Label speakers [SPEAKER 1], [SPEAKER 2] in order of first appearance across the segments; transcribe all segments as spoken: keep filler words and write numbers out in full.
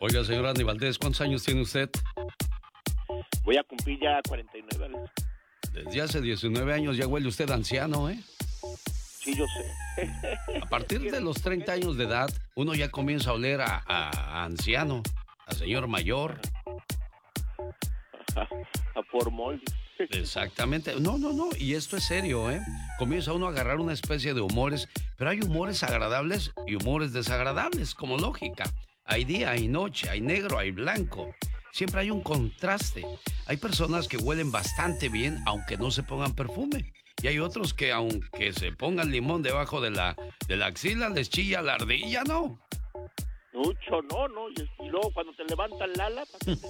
[SPEAKER 1] Oiga, señor Andy Valdés, ¿cuántos años tiene usted?
[SPEAKER 2] Voy a cumplir ya cuarenta y nueve, Alex.
[SPEAKER 1] Desde hace diecinueve años ya huele usted anciano, ¿eh?
[SPEAKER 2] Sí, yo sé.
[SPEAKER 1] A partir de los treinta años de edad, uno ya comienza a oler a, a, a anciano, a señor mayor.
[SPEAKER 2] A, a formol.
[SPEAKER 1] Exactamente. No, no, no. Y esto es serio, ¿eh? Comienza uno a agarrar una especie de humores, pero hay humores agradables y humores desagradables, como lógica. Hay día, hay noche, hay negro, hay blanco. Siempre hay un contraste. Hay personas que huelen bastante bien, aunque no se pongan perfume. Y hay otros que, aunque se pongan limón debajo de la, de la axila, les chilla la ardilla, ¿no?
[SPEAKER 2] Mucho, no, no. Y, y luego cuando te levantan la ala...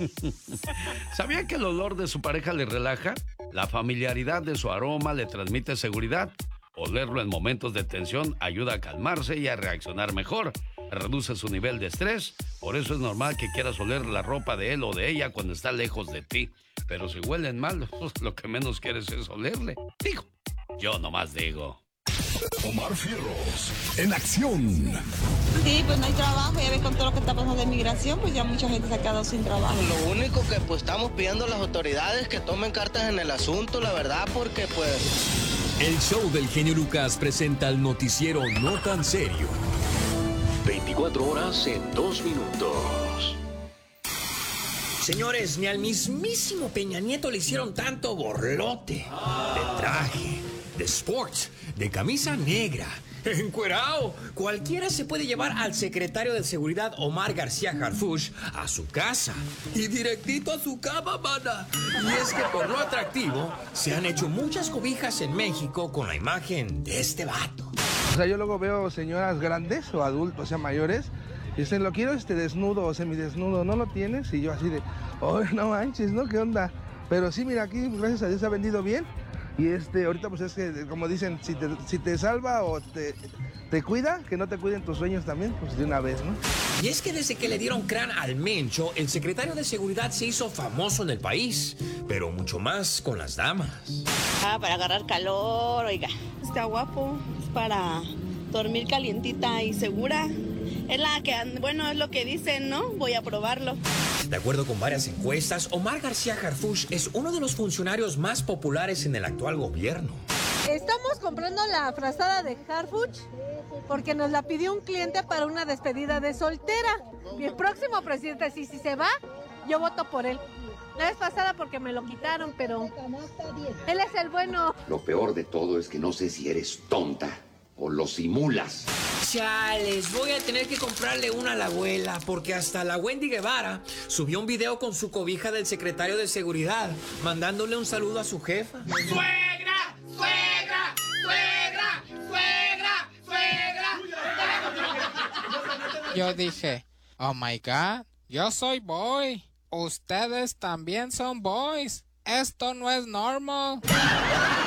[SPEAKER 1] ¿Sabía que el olor de su pareja le relaja? La familiaridad de su aroma le transmite seguridad. Olerlo en momentos de tensión ayuda a calmarse y a reaccionar mejor. Reduce su nivel de estrés. Por eso es normal que quieras oler la ropa de él o de ella cuando está lejos de ti. Pero si huelen mal, pues, lo que menos quieres es olerle. Digo, yo nomás digo.
[SPEAKER 3] Omar Fierros, en acción.
[SPEAKER 4] Sí, pues no hay trabajo, ya ves con todo lo que está pasando de migración, pues ya mucha gente se ha quedado sin trabajo.
[SPEAKER 5] Lo único que pues estamos pidiendo a las autoridades que tomen cartas en el asunto, la verdad, porque pues...
[SPEAKER 3] El show del genio Lucas presenta el noticiero No Tan Serio.
[SPEAKER 6] veinticuatro horas en dos minutos.
[SPEAKER 7] Señores, ni al mismísimo Peña Nieto le hicieron tanto borlote. De traje, de sports, de camisa negra, encuerao. Cualquiera se puede llevar al secretario de Seguridad Omar García Harfuch a su casa y directito a su cama, mana. Y es que por lo atractivo se han hecho muchas cobijas en México con la imagen de este vato.
[SPEAKER 8] O sea, yo luego veo señoras grandes o adultos, o sea, mayores, y dicen, lo quiero este desnudo o semidesnudo, ¿no lo tienes? Y yo así de, oh, no manches, ¿no? ¿Qué onda? Pero sí, mira, aquí gracias a Dios se ha vendido bien. Y este, ahorita pues es que, como dicen, si te, si te salva o te, te cuida, que no te cuiden tus sueños también, pues de una vez, ¿no?
[SPEAKER 7] Y es que desde que le dieron crán al Mencho, el secretario de Seguridad se hizo famoso en el país, pero mucho más con las damas.
[SPEAKER 4] Ah, para agarrar calor, oiga, está guapo, es para dormir calientita y segura. Es la que, bueno, es lo que dicen, ¿no? Voy a probarlo.
[SPEAKER 7] De acuerdo con varias encuestas, Omar García Harfuch es uno de los funcionarios más populares en el actual gobierno.
[SPEAKER 9] Estamos comprando la frazada de Harfuch porque nos la pidió un cliente para una despedida de soltera. Y el próximo presidente, si, si se va, yo voto por él. La vez pasada porque me lo quitaron, pero él es el bueno.
[SPEAKER 10] Lo peor de todo es que no sé si eres tonta o lo simulas.
[SPEAKER 7] Chales, voy a tener que comprarle una a la abuela, porque hasta la Wendy Guevara subió un video con su cobija del secretario de Seguridad, mandándole un saludo a su jefa.
[SPEAKER 11] ¡Suegra! ¡Suegra! ¡Suegra! ¡Suegra! ¡Suegra!
[SPEAKER 12] Yo dije, oh my God, yo soy boy. Ustedes también son boys. Esto no es normal.